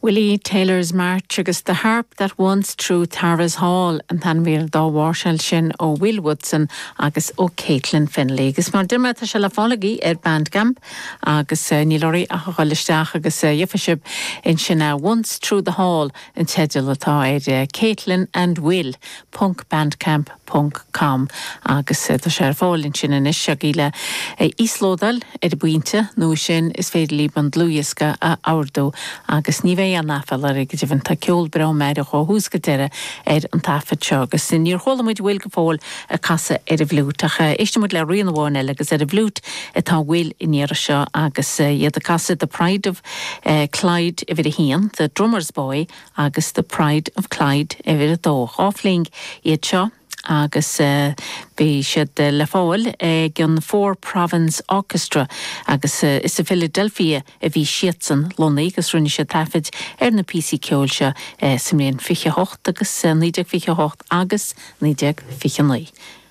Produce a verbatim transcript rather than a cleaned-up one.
Willie Taylor's March agus the harp that once through Tara's Hall and Tanvir dá Warshall sin ó Will Woodson agus ó Caitlin Finlay. Agus mar dirma tá se le fálaí ar Bandcamp agus uh, ní lórí a choilisteach agus uh, yfisib in sinna once through the hall in teidir atá ar uh, Caitlin and Will punk bandcamp punk com agus uh, tá se ar fáil in sinna is seagíle uh, íslódal ar buinte nó sin is féidir líban dlúiasca a áardó agus ní bheith an nafel ar ag dífan tá ceol bra meid a cho húsga deire ar an tafad seo agus sin níor chola muid bhfuil go fáil a casa ar a bhlút ach éiste muid le rion bháin eile agus ar a bhlút atá bhfuil iníar seo agus iad a casa the Pride of uh, Clyde i bhir a hían, the Drummer's Boy agus the Pride of Clyde i bhir a dó áfling iad seo agus uh, bí siad uh, le fáil uh, gan Four Province Orchestra agus uh, is a Philadelphia a bhí siatsan Lonnaí agus runni siad tafid ar na P C ceol se uh, simléon fiche hocht agus uh, nídeag fiche hocht agus nídeag fiche naí.